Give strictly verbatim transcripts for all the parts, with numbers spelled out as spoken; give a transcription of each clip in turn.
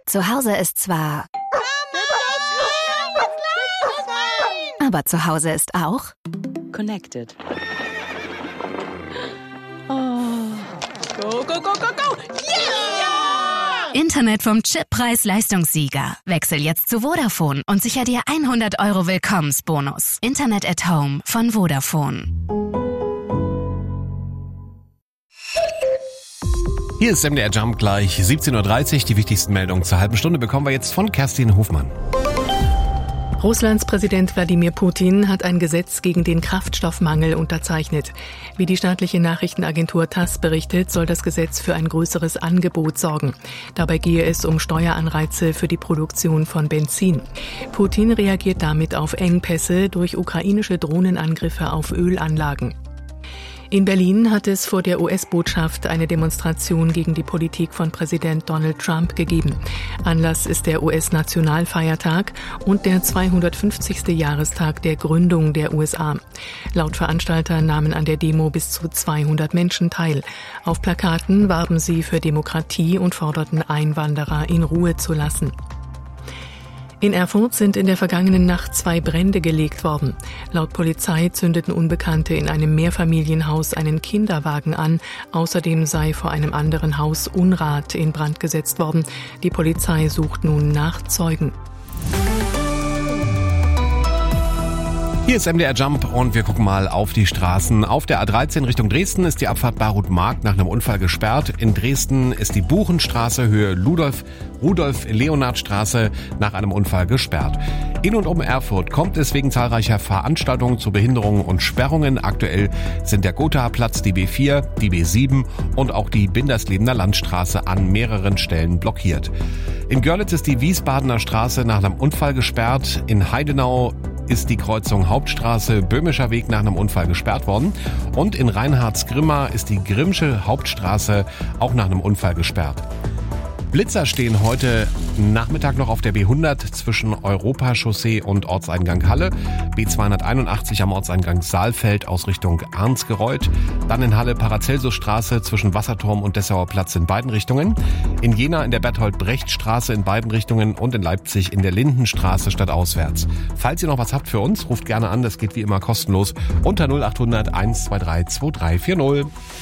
Zu Hause ist zwar... Aber zu Hause ist auch... Connected. Oh. Go, go, go, go, go! Yeah! Internet vom Chip Preis-Leistungssieger. Wechsel jetzt zu Vodafone und sicher dir hundert Euro Willkommensbonus. Internet at Home von Vodafone. Hier ist M D R Jump gleich siebzehn Uhr dreißig. Die wichtigsten Meldungen zur halben Stunde bekommen wir jetzt von Kerstin Hofmann. Russlands Präsident Wladimir Putin hat ein Gesetz gegen den Kraftstoffmangel unterzeichnet. Wie die staatliche Nachrichtenagentur TASS berichtet, soll das Gesetz für ein größeres Angebot sorgen. Dabei gehe es um Steueranreize für die Produktion von Benzin. Putin reagiert damit auf Engpässe durch ukrainische Drohnenangriffe auf Ölanlagen. In Berlin hat es vor der U S-Botschaft eine Demonstration gegen die Politik von Präsident Donald Trump gegeben. Anlass ist der U S-Nationalfeiertag und der zweihundertfünfzigste Jahrestag der Gründung der U S A. Laut Veranstalter nahmen an der Demo bis zu zweihundert Menschen teil. Auf Plakaten warben sie für Demokratie und forderten Einwanderer in Ruhe zu lassen. In Erfurt sind in der vergangenen Nacht zwei Brände gelegt worden. Laut Polizei zündeten Unbekannte in einem Mehrfamilienhaus einen Kinderwagen an. Außerdem sei vor einem anderen Haus Unrat in Brand gesetzt worden. Die Polizei sucht nun nach Zeugen. Hier ist M D R Jump und wir gucken mal auf die Straßen. Auf der A dreizehn Richtung Dresden ist die Abfahrt Baruth-Markt nach einem Unfall gesperrt. In Dresden ist die Buchenstraße Höhe Ludolf, Rudolf-Leonhard-Straße nach einem Unfall gesperrt. In und um Erfurt kommt es wegen zahlreicher Veranstaltungen zu Behinderungen und Sperrungen. Aktuell sind der Gothaer-Platz, die B vier, die B sieben und auch die Binderslebener Landstraße an mehreren Stellen blockiert. In Görlitz ist die Wiesbadener Straße nach einem Unfall gesperrt. In Heidenau ist die Kreuzung Hauptstraße Böhmischer Weg nach einem Unfall gesperrt worden. Und in Reinhardsgrimma ist die Grimmsche Hauptstraße auch nach einem Unfall gesperrt. Blitzer stehen heute Nachmittag noch auf der B hundert zwischen Europachaussee und Ortseingang Halle, B zweihunderteinundachtzig am Ortseingang Saalfeld aus Richtung Arnsgereuth, dann in Halle Paracelsusstraße zwischen Wasserturm und Dessauer Platz in beiden Richtungen, in Jena in der Berthold-Brecht-Straße in beiden Richtungen und in Leipzig in der Lindenstraße stadtauswärts. Falls ihr noch was habt für uns, ruft gerne an, das geht wie immer kostenlos unter null acht hundert eins zwei drei zwei drei vier null.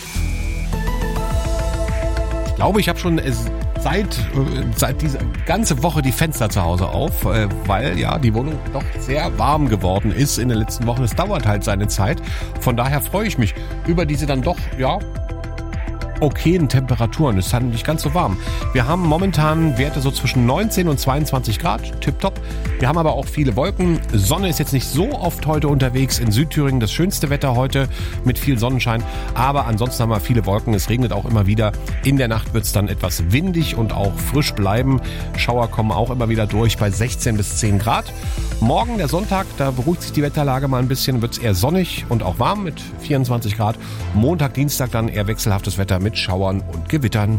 Ich glaube, ich habe schon seit, seit dieser ganze Woche die Fenster zu Hause auf, weil ja die Wohnung doch sehr warm geworden ist in den letzten Wochen. Es dauert halt seine Zeit. Von daher freue ich mich über diese dann doch, ja, okayen Temperaturen. Es ist halt nicht ganz so warm. Wir haben momentan Werte so zwischen neunzehn und zweiundzwanzig Grad, tipptopp. Wir haben aber auch viele Wolken. Sonne ist jetzt nicht so oft heute unterwegs. In Südthüringen das schönste Wetter heute mit viel Sonnenschein. Aber ansonsten haben wir viele Wolken. Es regnet auch immer wieder. In der Nacht wird es dann etwas windig und auch frisch bleiben. Schauer kommen auch immer wieder durch bei sechzehn bis zehn Grad. Morgen, der Sonntag, da beruhigt sich die Wetterlage mal ein bisschen. Wird es eher sonnig und auch warm mit vierundzwanzig Grad. Montag, Dienstag dann eher wechselhaftes Wetter mit Schauern und Gewittern.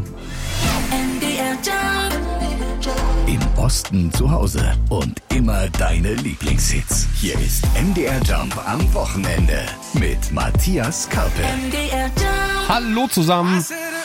Im Osten zu Hause und immer deine Lieblingshits. Hier ist M D R Jump am Wochenende mit Matthias Karpe. Hallo zusammen.